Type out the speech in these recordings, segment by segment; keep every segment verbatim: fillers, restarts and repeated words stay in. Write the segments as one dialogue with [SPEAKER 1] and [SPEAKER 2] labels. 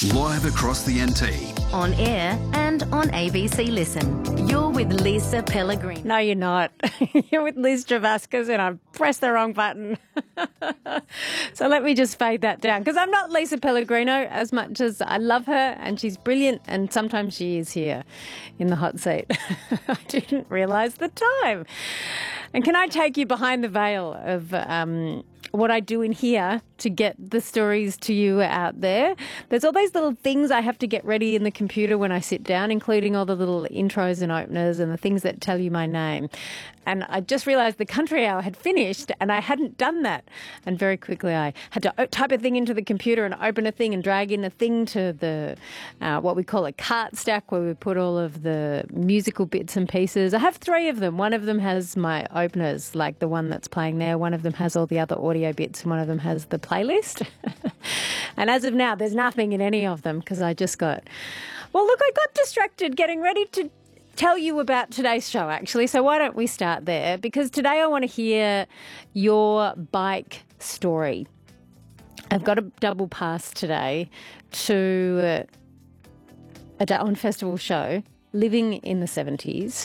[SPEAKER 1] Live across the N T.
[SPEAKER 2] On air and on A B C Listen. You're with Lisa Pellegrini.
[SPEAKER 3] No, you're not. You're with Liz Travascus and I pressed the wrong button. So let me just fade that down because I'm not Lisa Pellegrino as much as I love her and she's brilliant and sometimes she is here in the hot seat. I didn't realise the time. And can I take you behind the veil of um, what I do in here to get the stories to you out there? There's all these little things I have to get ready in the computer when I sit down, including all the little intros and openers and the things that tell you my name. And I just realised the country hour had finished and I hadn't done that. And very quickly I had to type a thing into the computer and open a thing and drag in a thing to the uh, what we call a cart stack where we put all of the musical bits and pieces. I have three of them. One of them has my openers, like the one that's playing there. One of them has all the other audio bits and one of them has the playlist. And as of now, there's nothing in any of them because I just got... Well, look, I got distracted getting ready to tell you about today's show, actually. So why don't we start there? Because today I want to hear your bike story. I've got a double pass today to a Darwin Festival show, Living in the seventies.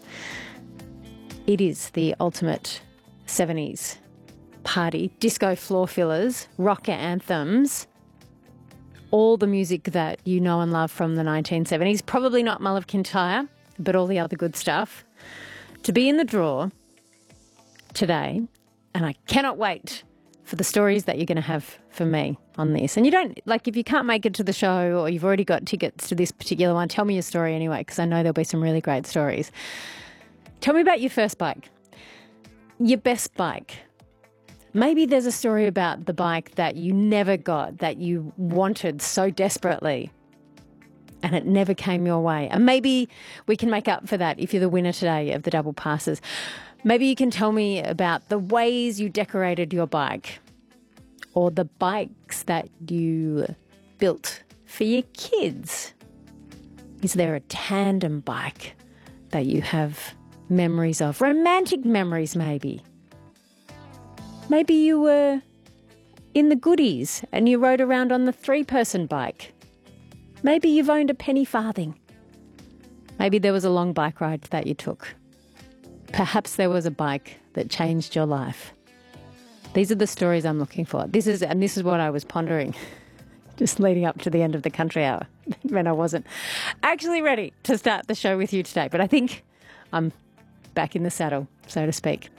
[SPEAKER 3] It is the ultimate seventies party, disco floor fillers, rock anthems, all the music that you know and love from the nineteen seventies. Probably not Mull of Kintyre, but all the other good stuff. To be in the draw today, and I cannot wait for the stories that you're going to have for me on this. And you don't, like, if you can't make it to the show or you've already got tickets to this particular one, tell me your story anyway, because I know there'll be some really great stories. Tell me about your first bike, your best bike. Maybe there's a story about the bike that you never got, that you wanted so desperately, and it never came your way. And maybe we can make up for that if you're the winner today of the double passes. Maybe you can tell me about the ways you decorated your bike or the bikes that you built for your kids. Is there a tandem bike that you have memories of? Romantic memories, maybe. Maybe you were in the goodies and you rode around on the three-person bike. Maybe you've owned a penny farthing. Maybe there was a long bike ride that you took. Perhaps there was a bike that changed your life. These are the stories I'm looking for. This is, and this is what I was pondering just leading up to the end of the country hour when I wasn't actually ready to start the show with you today. But I think I'm back in the saddle, so to speak.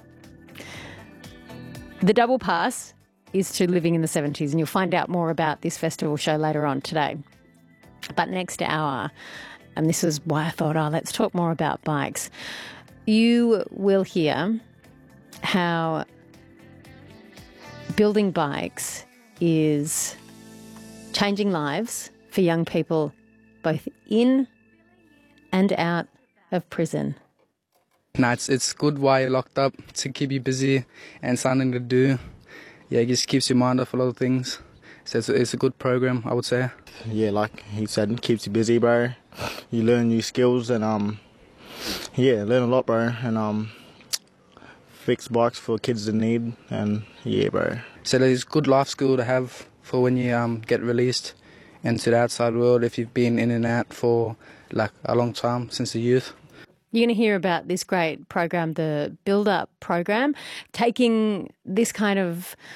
[SPEAKER 3] The double pass is to Living in the seventies, and you'll find out more about this festival show later on today. But next hour, and this is why I thought, oh, let's talk more about bikes, you will hear how building bikes is changing lives for young people both in and out of prison.
[SPEAKER 4] No, it's, it's good while you're locked up to keep you busy and something to do. Yeah, it just keeps your mind off a lot of things. So it's a, it's a good program, I would say.
[SPEAKER 5] Yeah, like he said, it keeps you busy, bro. You learn new skills and, um, yeah, learn a lot, bro. And um, fix bikes for kids in need and, yeah, bro.
[SPEAKER 4] So it's a good life skill to have for when you um, get released into the outside world if you've been in and out for like a long time since the youth.
[SPEAKER 3] You're going to hear about this great program, the Build Up program, taking this kind of